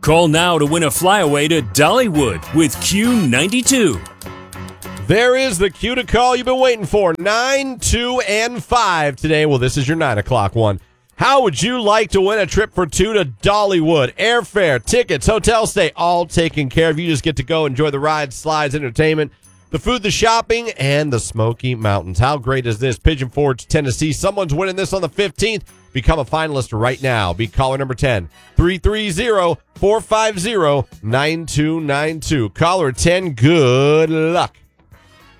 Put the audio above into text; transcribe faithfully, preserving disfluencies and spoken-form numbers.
Call now to win a flyaway to Dollywood with Q ninety-two. There is the cue to call you've been waiting for. nine, two, and five today. Well, this is your nine o'clock one. How would you like to win a trip for two to Dollywood? Airfare, tickets, hotel stay, all taken care of. You just get to go enjoy the rides, slides, entertainment, the food, the shopping, and the Smoky Mountains. How great is this? Pigeon Forge, Tennessee. Someone's winning this on the fifteenth. Become a finalist right now. Be caller number ten, three three zero, four five zero, nine two nine two. Caller ten, good luck.